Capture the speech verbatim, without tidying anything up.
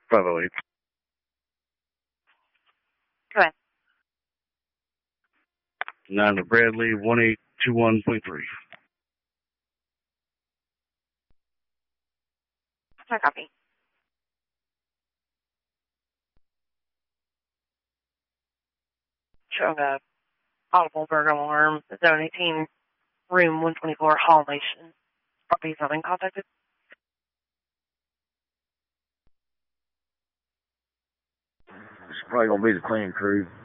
five oh eight. Go ahead. nine to Bradley, one eight two one point three. I copy. Showing a audible burglar alarm. Zone eighteen, room one twenty-four, Hall Nation. Properties not been contacted. It's probably gonna be the cleaning crew.